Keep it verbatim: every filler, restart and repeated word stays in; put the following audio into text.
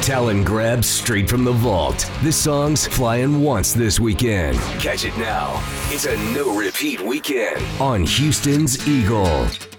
Talent grabs straight from the vault. This song's flying once this weekend. Catch it now. It's a no-repeat weekend on Houston's Eagle.